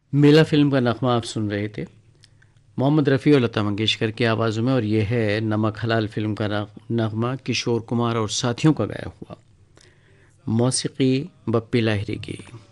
मेला film का नगमा आप सुन रहे थे मोहम्मद रफ़ी और लता मंगेशकर की आवाज़ों में, और ये है नमक हलाल फिल्म का नगमा किशोर कुमार और साथियों का गाया हुआ। मौसीकी बप्पी लाहिरी की।